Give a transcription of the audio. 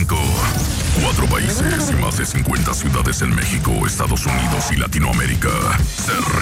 México. 4 países y más de 50 ciudades en México, Estados Unidos y Latinoamérica se